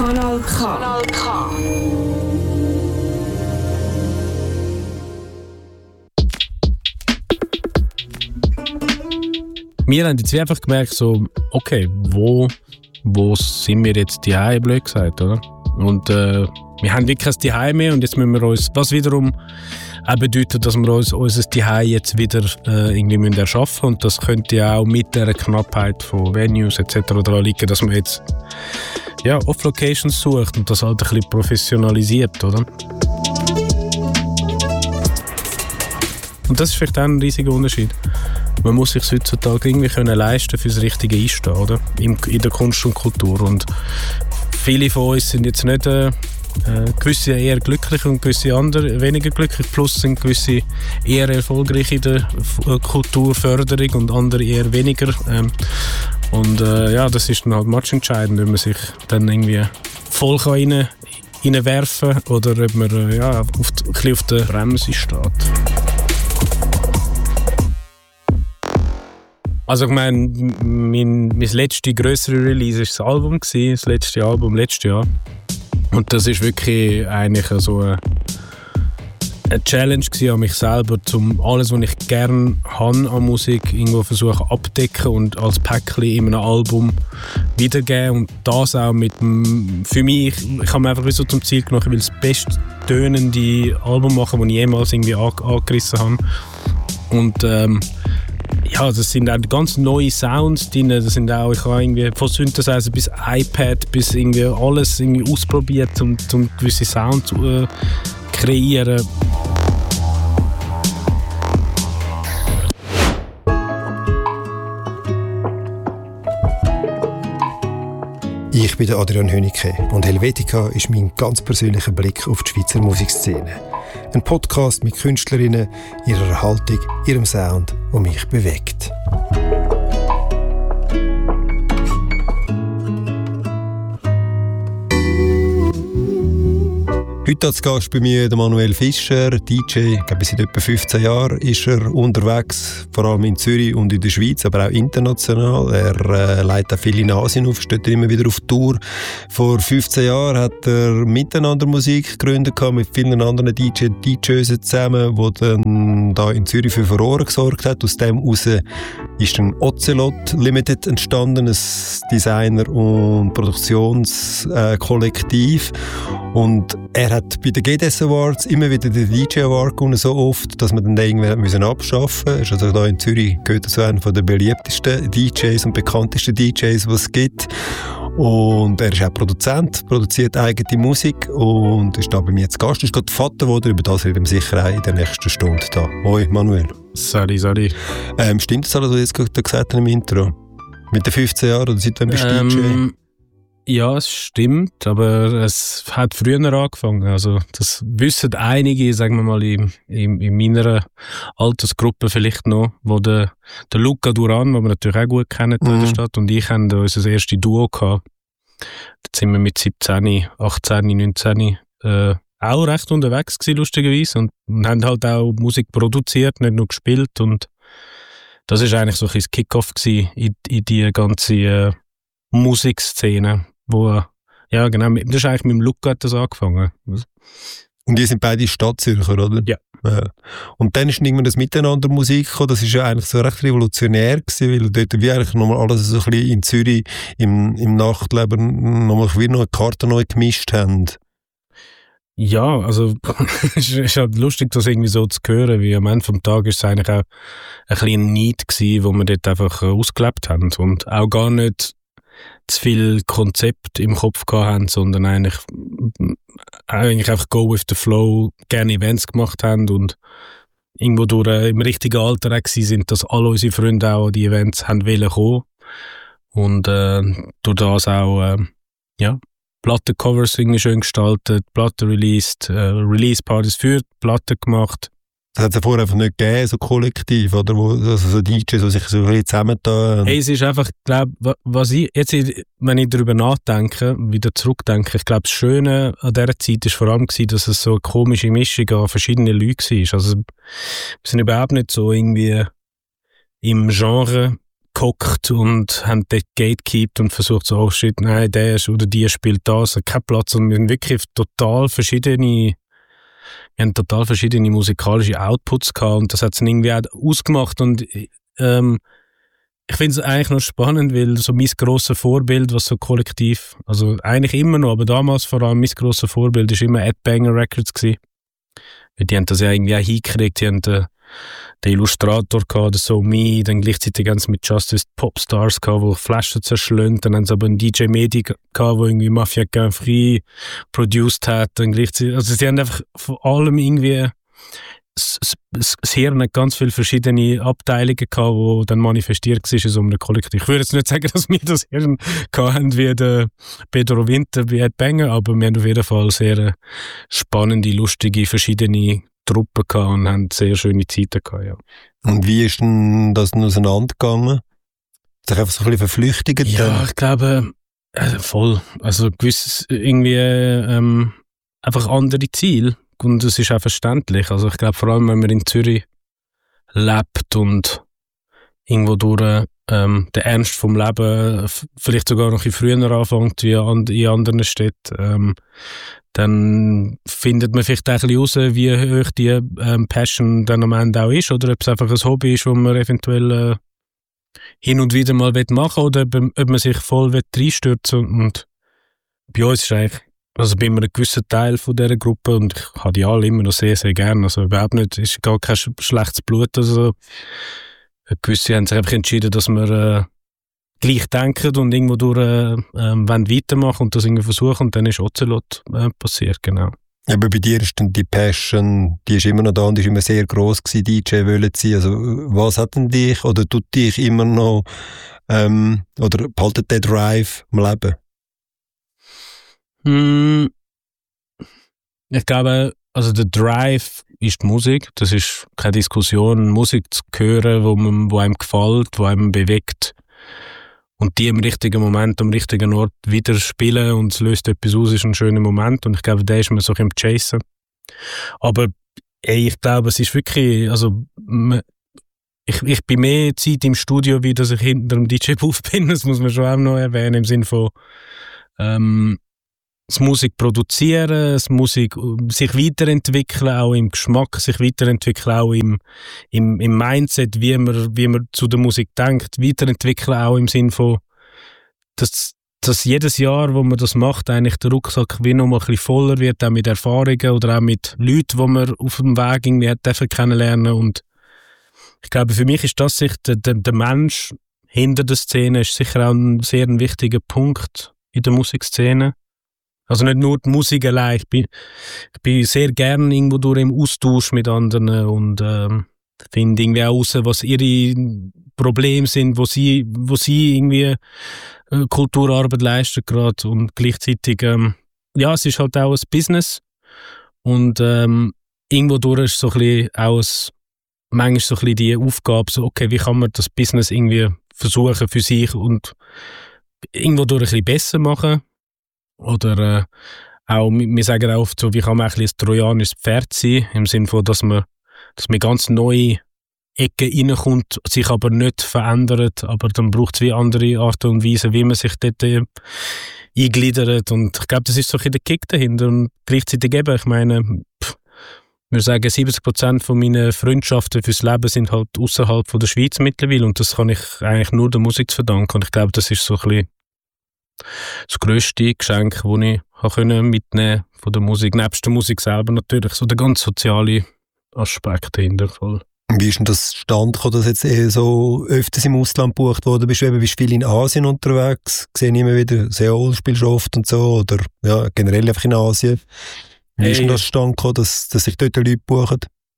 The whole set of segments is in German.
Kanal K. Kanal K. Wir haben jetzt einfach gemerkt, so, okay, wo sind wir jetzt daheim, blöd gesagt, oder? Und wir haben wirklich kein Zuhause mehr und jetzt müssen wir uns, was wiederum auch bedeutet, dass wir uns unser Zuhause jetzt wieder irgendwie erschaffen müssen. Und das könnte ja auch mit der Knappheit von Venues etc. daran liegen, dass man jetzt Off-Locations sucht und das halt ein bisschen professionalisiert, oder? Und das ist vielleicht auch ein riesiger Unterschied. Man muss sich heutzutage irgendwie leisten für das richtige Einstehen, oder? In der Kunst und Kultur. Und viele von uns sind jetzt nicht gewisse eher glücklich und gewisse andere weniger glücklich. Plus sind gewisse eher erfolgreich in der Kulturförderung und andere eher weniger. Das ist dann halt matchentscheidend, wenn man sich dann irgendwie voll reinwerfen kann oder ob man ein bisschen auf der Bremse steht. Also ich meine, mein letztes grössere Release war das Album, das letzte Album letztes Jahr. Und das ist wirklich eigentlich so eine Challenge an mich selber, um alles, was ich gerne habe an Musik, irgendwo versuchen abdecken und als Päckchen in einem Album wiedergeben. Und das auch für mich, ich habe mir einfach so zum Ziel genommen, ich will das besttönende Album machen, das ich jemals irgendwie angerissen habe. Und das sind auch ganz neue Sounds drin. Das sind auch, ich habe irgendwie von Synthesizer bis iPad bis irgendwie alles irgendwie ausprobiert, um gewisse Sounds zu kreieren. Ich bin Adrian Hönicke und Helvetica ist mein ganz persönlicher Blick auf die Schweizer Musikszene. Ein Podcast mit Künstlerinnen, ihrer Haltung, ihrem Sound, der mich bewegt. Heute als Gast bei mir der Manuel Fischer, DJ. Ich glaube, seit etwa 15 Jahren ist er unterwegs, vor allem in Zürich und in der Schweiz, aber auch international. Er leitet auch viel in Asien auf, steht immer wieder auf Tour. Vor 15 Jahren hat er Miteinander Musik gegründet mit vielen anderen DJs zusammen, die dann da in Zürich für Furore gesorgt hat. Aus dem heraus ist dann Ocelot Limited entstanden, ein Designer- und Produktionskollektiv. Und er hat bei den GDS Awards immer wieder den DJ Award gewonnen, so oft, dass wir den irgendwann abschaffen mussten. Also da in Zürich gehört zu einem der beliebtesten DJs und bekanntesten DJs, die es gibt. Und er ist auch Produzent, produziert eigene Musik und ist da bei mir zu Gast. Er ist gerade Vater geworden, über das reden wir sicher auch in der nächsten Stunde da. Hoi, Manuel. Sorry. Stimmt das alles, was du jetzt gerade gesagt hast im Intro? Mit den 15 Jahren oder seit wann bist du DJ? Ja, es stimmt, aber es hat früher angefangen. Also das wissen einige, sagen wir mal, in meiner Altersgruppe vielleicht noch, wo der Luca Duran, den wir natürlich auch gut kennen in der Stadt, und ich haben unser erstes Duo gehabt. Da sind wir mit 17, 18, 19 auch recht unterwegs gewesen, lustigerweise, und haben halt auch Musik produziert, nicht nur gespielt, und das ist eigentlich so ein bisschen das Kick-Off gewesen in die ganze Musikszene, das ist eigentlich mit dem Luca hat das angefangen. Und die sind beide Stadtzürcher, oder? Ja. Und dann ist irgendwann das Miteinander Musik gekommen, das ist ja eigentlich so recht revolutionär gewesen, weil dort wie eigentlich nochmal alles so ein bisschen in Zürich im Nachtleben nochmal eine Karte neu gemischt haben. Ja, also es ist halt lustig, das irgendwie so zu hören, wie am Ende des Tages ist es eigentlich auch ein bisschen ein Need gewesen, wo wir dort einfach ausgelebt haben und auch gar nicht zu viel Konzept im Kopf gehabt haben, sondern eigentlich einfach go with the flow, gerne Events gemacht haben und irgendwo durch im richtigen Alter auch sind, dass alle unsere Freunde auch an die Events haben wollen kommen und durch das auch Plattencovers irgendwie schön gestaltet, Platten released, Release-Partys für die Platten gemacht. Das hat es ja vorher einfach nicht gegeben, so kollektiv, oder? So DJs, die sich so ein bisschen zusammentun. Hey, es ist einfach, ich glaube, wenn ich darüber nachdenke, wieder zurückdenke, ich glaube, das Schöne an dieser Zeit war vor allem, dass es so eine komische Mischung an verschiedenen Leuten war. Also, wir sind überhaupt nicht so irgendwie im Genre gehockt und haben dort gatekeept und versucht so, oh shit, nein, der ist oder die spielt das, kein Platz. Und wir haben wirklich total verschiedene musikalische Outputs gehabt und das hat es irgendwie auch ausgemacht. Und ich finde es eigentlich noch spannend, weil so mein grosses Vorbild, was so kollektiv, also eigentlich immer noch, aber damals vor allem mein grosses Vorbild ist immer Ed Banger Records gewesen. Die haben das ja irgendwie auch hingekriegt, die haben den Illustrator gehabt, So Me, dann gleichzeitig haben sie mit Justice Popstars gehabt, wo Flaschen zerschlönt, dann haben sie aber einen DJ Medi gehabt, wo irgendwie Mafia Gain Free produced hat, dann gleichzeitig, also sie haben einfach von allem irgendwie das Hirn hat ganz viele verschiedene Abteilungen gehabt, die dann manifestiert war in so einem Kollektiv. Ich würde jetzt nicht sagen, dass wir das Hirn hatten wie der Pedro Winter bei Ed Banger, aber wir haben auf jeden Fall sehr spannende, lustige, verschiedene Truppen gehabt und haben sehr schöne Zeiten gehabt, ja. Und wie ist denn das auseinandergegangen? Sich einfach so ein bisschen verflüchtigt? Ja, ich glaube, voll. Also gewiss irgendwie einfach andere Ziele. Und es ist auch verständlich. Also ich glaube, vor allem, wenn man in Zürich lebt und irgendwo durch den Ernst vom Leben vielleicht sogar noch ein bisschen früher anfängt wie in anderen Städten, dann findet man vielleicht auch ein bisschen raus, wie hoch die Passion dann am Ende auch ist oder ob es einfach ein Hobby ist, das man eventuell hin und wieder mal machen will oder ob man sich voll reinstürzen will. Und bei uns ist eigentlich, also bin mir ein gewisser Teil von dieser Gruppe und ich habe die alle immer noch sehr, sehr gerne. Also überhaupt nicht, es ist gar kein schlechtes Blut. Also gewisse haben sich einfach entschieden, dass wir gleich denken und irgendwo durch wollen weitermachen und das irgendwie versuchen und dann ist Ocelot passiert, genau. Aber bei dir ist dann die Passion, die ist immer noch da und ist immer sehr gross gewesen, DJ wollen sein. Also was hat denn dich oder tut dich immer noch oder behaltet der Drive am Leben? Ich glaube, also der Drive ist die Musik. Das ist keine Diskussion. Musik zu hören, wo einem gefällt, wo einem bewegt. Und die im richtigen Moment, am richtigen Ort wieder spielen und es löst etwas aus, ist ein schöner Moment. Und ich glaube, der ist mir so im Chasen. Aber ich glaube, es ist wirklich, also ich bin mehr Zeit im Studio, wie dass ich hinter dem DJ-Booth bin. Das muss man schon auch noch erwähnen, im Sinne von das Musik produzieren, das Musik sich weiterentwickeln, auch im Geschmack, sich weiterentwickeln, auch im Mindset, wie man zu der Musik denkt, weiterentwickeln auch im Sinn von, dass jedes Jahr, wo man das macht, eigentlich der Rucksack wie noch mal ein bisschen voller wird, auch mit Erfahrungen oder auch mit Leuten, die man auf dem Weg irgendwie hat kennenlernen. Und ich glaube, für mich ist das sich der Mensch hinter der Szene ist sicher auch ein sehr wichtiger Punkt in der Musikszene. Also nicht nur die Musik allein. Ich bin sehr gerne irgendwo durch im Austausch mit anderen und finde irgendwie auch raus, was ihre Probleme sind, wo sie irgendwie Kulturarbeit leisten gerade und gleichzeitig ja, es ist halt auch ein Business und irgendwo durch ist so ein bisschen auch manchmal so ein bisschen die Aufgabe, so okay, wie kann man das Business irgendwie versuchen für sich und irgendwo durch ein bisschen besser machen. Oder auch, wir sagen auch oft so, wie kann man ein trojanisches Pferd sein, im Sinne von, dass man ganz neue Ecken reinkommt, sich aber nicht verändert, aber dann braucht es wie andere Art und Weise, wie man sich dort eingliedert und ich glaube, das ist so ein bisschen der Kick dahinter und gleichzeitig eben, ich meine, wir sagen 70% von meinen Freundschaften fürs Leben sind halt außerhalb von der Schweiz mittlerweile und das kann ich eigentlich nur der Musik zu verdanken und ich glaube, das ist so ein bisschen das grösste Geschenk, das ich mitnehmen konnte von der Musik, nebst der Musik selber natürlich, so der ganz soziale Aspekt dahinter. Voll. Wie ist denn das zustande gekommen, dass jetzt so öfters im Ausland gebucht worden bist? Du bist viel in Asien unterwegs, sehe ich immer wieder, Seoul spielst du oft und so, oder ja, generell einfach in Asien. Wie ist denn das zustande gekommen, dass sich dort Leute buchen?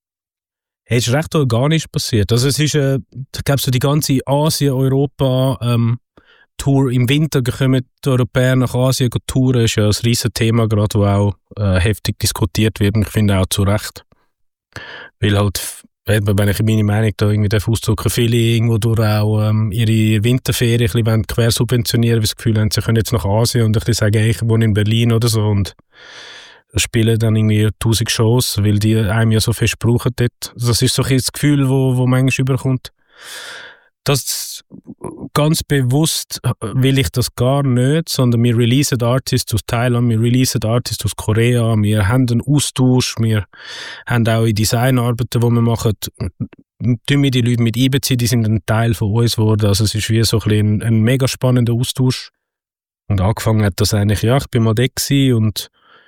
Hey, es ist recht organisch passiert. Also es ist, ich glaube, so die ganze Asien-Europa Tour im Winter kommen die Europäer nach Asien touren, ist ja ein riesen Thema gerade, wo auch heftig diskutiert wird und ich finde auch zu Recht. Weil halt, wenn ich meine Meinung da irgendwie ausdrücken, viele irgendwo durch auch ihre Winterferien ein bisschen quersubventionieren, weil sie das Gefühl haben, sie können jetzt nach Asien und ich sage, ich wohne in Berlin oder so und spielen dann irgendwie 1000 Shows, weil die einem ja so fest brauchen dort. Das ist so ein das Gefühl, wo manchmal überkommt. Das ganz bewusst will ich das gar nicht, sondern wir releasen Artists aus Thailand, wir releasen Artists aus Korea, wir haben einen Austausch, wir haben auch in Designarbeiten, die wir machen, tun wir die Leute mit einbeziehen, die sind ein Teil von uns geworden. Also es ist wie so ein mega spannender Austausch. Und angefangen hat das eigentlich, ja, ich bin mal da gewesen und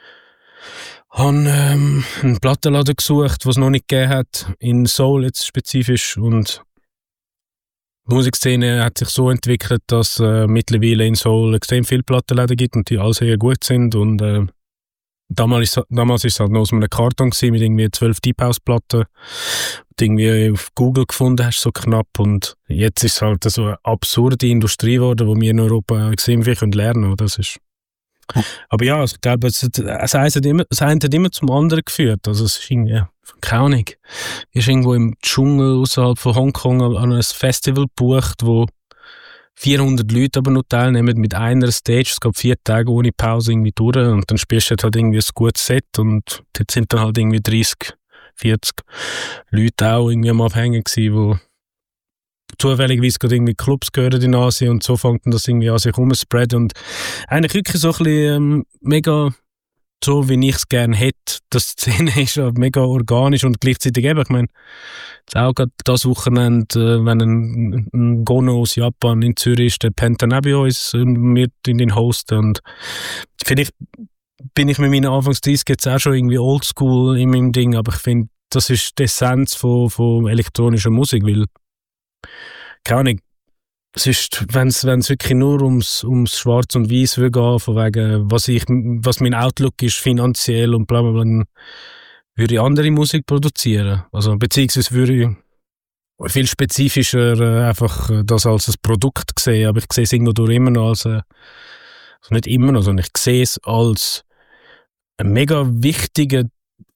habe einen Plattenladen gesucht, was es noch nicht gegeben hat, in Seoul jetzt spezifisch, und die Musikszene hat sich so entwickelt, dass mittlerweile in Seoul extrem viele Plattenläden gibt und die alle sehr gut sind. Und damals ist es halt noch aus einem Karton gewesen, mit irgendwie 12 Deep House Platten, die irgendwie auf Google gefunden hast, so knapp. Und jetzt ist es halt so eine absurde Industrie geworden, die wir in Europa extrem viel lernen können. Das ist. Aber ja, ich glaube, das eine hat immer zum anderen geführt. Also es ist irgendwie, keine Ahnung, ist irgendwo im Dschungel außerhalb von Hongkong an ein Festival gebucht, wo 400 Leute aber noch teilnehmen mit einer Stage. Es gab 4 Tage ohne Pause irgendwie durch und dann spielst du halt irgendwie ein gutes Set und dort sind dann halt irgendwie 30, 40 Leute auch irgendwie am Abhängen gewesen, wo zufälligerweise gerade irgendwie Clubs gehören in Asien, und so fängt das irgendwie an sich rumzuspreaden und eigentlich wirklich so ein bisschen mega so, wie ich es gerne hätte. Das Szene ist ja mega organisch und gleichzeitig eben, ich meine, jetzt auch gerade das Wochenende, wenn ein Gono aus Japan in Zürich ist, der Pentanabio ist mit in den Host, und vielleicht bin ich mit meinen Anfangs 30 jetzt auch schon irgendwie oldschool in meinem Ding, aber ich finde, das ist die Essenz von elektronischer Musik, weil keine Ahnung, wenn es wirklich nur ums Schwarz und Weiß will gehen, von wegen, was mein Outlook ist finanziell und bla bla bla, dann würde ich andere Musik produzieren. Also beziehungsweise würde ich viel spezifischer einfach das als ein Produkt sehen, aber ich sehe es irgendwo durch immer noch als, also nicht immer noch, sondern ich sehe es als ein mega wichtiges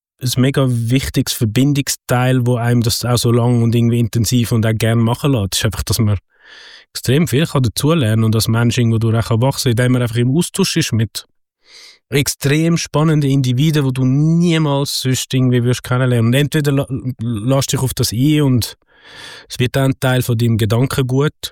Verbindungsteil, wo einem das auch so lang und irgendwie intensiv und auch gerne machen lässt. Das ist einfach, dass man extrem viel dazulernen kann und als Mensch irgendwo durch auch wachsen, indem man einfach im Austausch ist mit extrem spannenden Individuen, die du niemals sonst irgendwie wirst kennenlernen. Und entweder lass dich auf das ein und es wird dann ein Teil von deinem Gedankengut,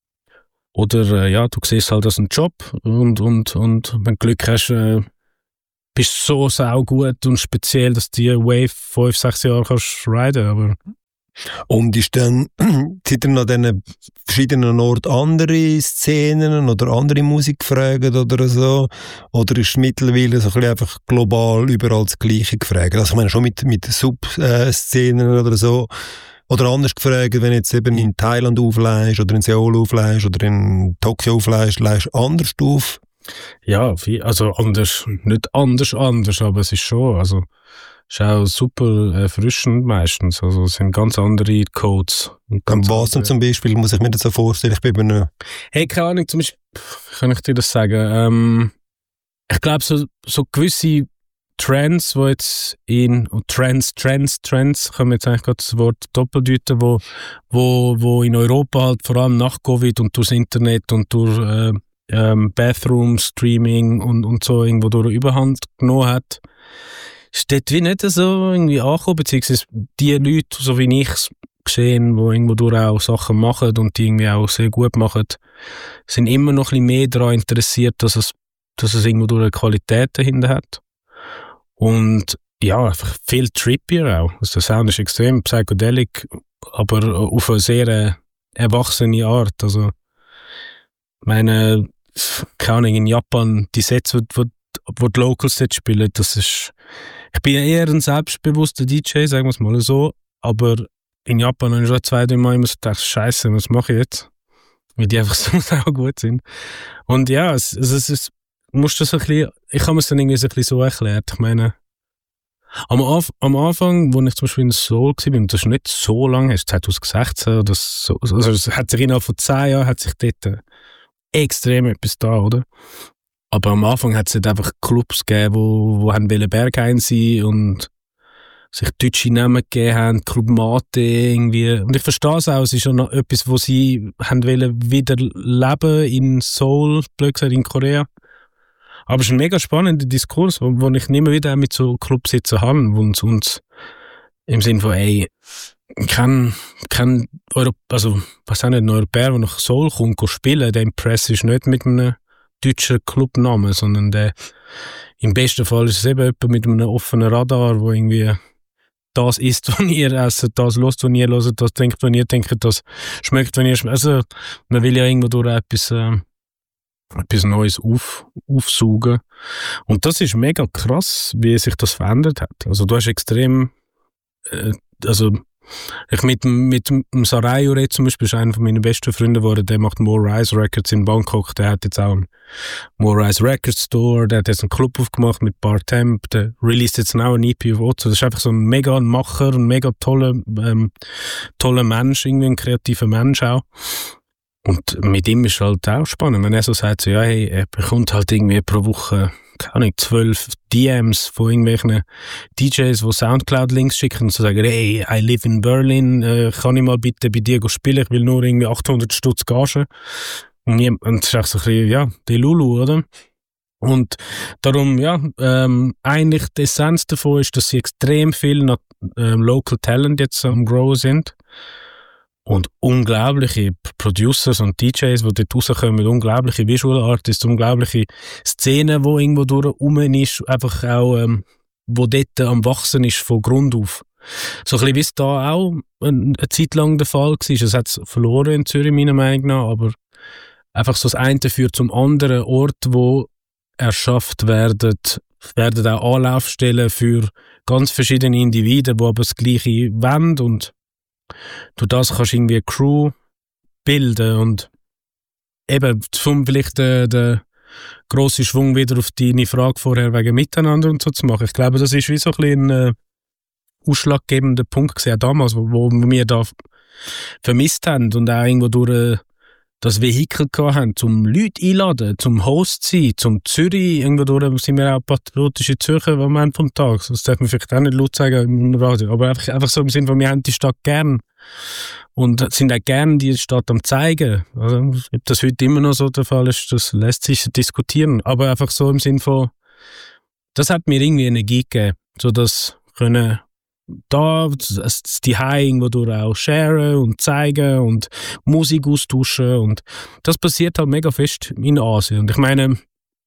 oder ja, du siehst halt als einen Job und wenn du Glück hast, bist so saugut und speziell, dass du die Wave 5-6 Jahre kannst riden, aber und ist dann, sind dann an diesen verschiedenen Orten andere Szenen oder andere Musik gefragt oder so? Oder ist es mittlerweile so ein bisschen einfach global überall das Gleiche gefragt? Also ich meine schon mit Sub-Szenen oder so. Oder anders gefragt, wenn jetzt eben in Thailand auflegst oder in Seoul auflegst oder in Tokio auflegst, legst du anders auf? Ja, also anders, nicht anders, aber es ist schon, also ist auch super erfrischend meistens, also es sind ganz andere Codes. Was denn zum Beispiel, muss ich mir das so vorstellen, ich bin bei einer... Hey, keine Ahnung, zum Beispiel, kann ich dir das sagen, ich glaube so gewisse Trends, wo jetzt Trends, können wir jetzt eigentlich gerade das Wort doppeldeuten, wo in Europa halt vor allem nach Covid und durchs Internet und durch Bathroom, Streaming und so irgendwo durch Überhand genommen hat, ist dort wie nicht so irgendwie angekommen, beziehungsweise die Leute, so wie ich es gesehen, die irgendwo durch auch Sachen machen und die irgendwie auch sehr gut machen, sind immer noch ein bisschen mehr daran interessiert, dass es irgendwo durch eine Qualität dahinter hat. Und ja, einfach viel trippier auch. Also der Sound ist extrem psychedelic, aber auf eine sehr erwachsene Art. Also, meine, keine Ahnung, in Japan, die Sets, wo die Locals jetzt spielen, das ist, ich bin eher ein selbstbewusster DJ, sagen wir es mal so, aber in Japan habe ich schon 2-3 Mal immer so gedacht, Scheiße, was mache ich jetzt? Weil die einfach so auch gut sind. Und ja, es musst du so ein bisschen, ich habe mir es dann irgendwie so ein bisschen so erklärt. Ich meine, am Anfang, wo ich zum Beispiel in Seoul war, und das ist nicht so lange, es ist 2016 oder so, also es hat sich innerhalb von 10 Jahren hat sich dort extrem etwas da, oder? Aber am Anfang hat es halt einfach Clubs gegeben, wo haben Berghain sein und sich deutsche Namen gegeben haben, Club Mate irgendwie. Und ich verstehe es auch, es ist ja noch etwas, wo sie haben wollen wieder leben in Seoul, blöd gesagt in Korea. Aber es ist ein mega spannender Diskurs, wo ich nicht mehr wieder mit so Clubsitzen habe und uns im Sinne von, ey, kein also, was auch nicht, ein Europäer, der nach Seoul kommt, spielen, der Impress ist nicht mit einem deutschen Clubnamen, sondern der, im besten Fall ist es eben jemand mit einem offenen Radar, wo irgendwie das isst, was ihr esst, das hört, was ihr hört, das denkt, was ihr denkt, das schmeckt, wenn ihr schmeckt. Also, man will ja irgendwo durch etwas Neues aufsaugen. Und das ist mega krass, wie sich das verändert hat. Also, du hast extrem, ich mit dem Sarayu Red zum Beispiel, ist einer von meinen besten Freunde geworden, der macht More Rise Records in Bangkok, der hat jetzt auch einen More Rise Records Store, der hat jetzt einen Club aufgemacht mit Bartemp, der released jetzt auch ein EP auf Otto. Das ist einfach so ein mega Macher, ein mega toller Mensch, irgendwie ein kreativer Mensch auch. Und mit ihm ist halt auch spannend, wenn er so sagt, so, ja, hey, er bekommt halt irgendwie pro Woche, keine Ahnung, 12 DMs von irgendwelchen DJs, die Soundcloud-Links schicken und so sagen, hey, I live in Berlin, kann ich mal bitte bei dir spielen, ich will nur irgendwie 800 Stutz Gage. Und das ist auch so ein bisschen, ja, die Lulu, oder? Und darum, ja, eigentlich die Essenz davon ist, dass sie extrem viel Local Talent jetzt am Grow sind. Und unglaubliche Producers und DJs, die dort rauskommen, unglaubliche Visual Artists, unglaubliche Szenen, die irgendwo durch rum ist, einfach auch, wo dort am Wachsen ist von Grund auf. So ein bisschen wie es da auch eine Zeit lang der Fall war. Es hat es verloren in Zürich, meiner Meinung nach, aber einfach so das eine führt zum anderen Ort, wo erschafft werden auch Anlaufstellen für ganz verschiedene Individuen, die aber das Gleiche wollen, und durch das kannst du irgendwie eine Crew bilden und eben vielleicht den grossen Schwung wieder auf deine Frage vorher wegen Miteinander und so zu machen. Ich glaube, das ist wie so ein bisschen ein ausschlaggebender Punkt gewesen, damals, wo wir da vermisst haben und auch irgendwo durch das Vehikel hatten, zum Leute einladen, zum Host sein, zum Zürich, irgendwo durch sind wir auch patriotische Zürcher am Ende vom Tag. Das darf man vielleicht auch nicht laut sagen im Radio, aber einfach so im Sinne von, wir haben die Stadt gern und sind auch gern die Stadt am zeigen. Also, ob das heute immer noch so der Fall ist, das lässt sich diskutieren, aber einfach so im Sinne von, das hat mir irgendwie Energie gegeben, so dass können da die irgendwo durch auch sharen und zeigen und Musik austauschen, und das passiert halt mega fest in Asien. Und ich meine,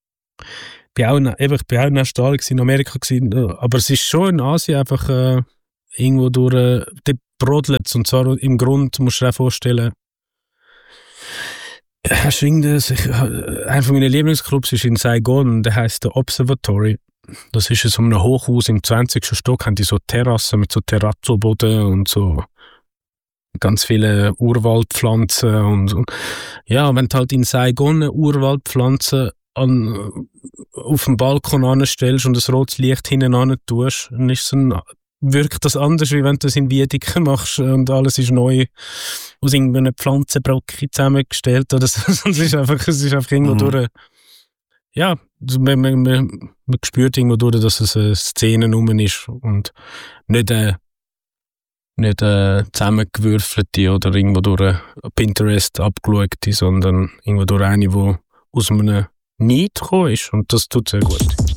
ich bin auch in Australien, in Amerika gewesen, aber es ist schon in Asien einfach irgendwo durch dort brodelt, und zwar im Grund musst du dir auch vorstellen, einer von meinen Lieblingsclubs ist in Saigon, der heisst The Observatory. Das ist so ein Hochhaus im 20. Stock, haben die so Terrassen mit so Terrazzo-Boden und so ganz viele Urwaldpflanzen und ja, wenn du halt in Saigon eine Urwaldpflanze auf dem Balkon anstellst und das rotes Licht hinten an tust, dann wirkt das anders, wie wenn du das in Wiedeke machst und alles ist neu aus irgendeinem Pflanzenbrocken zusammengestellt. Oder so. Es ist einfach irgendwo durch. Ja, man spürt irgendwo durch, dass es eine Szene rum ist und nicht zusammengewürfelte oder irgendwo durch Pinterest abgeschaute, sondern irgendwo durch eine, die aus einem Need gekommen ist, und das tut sehr gut.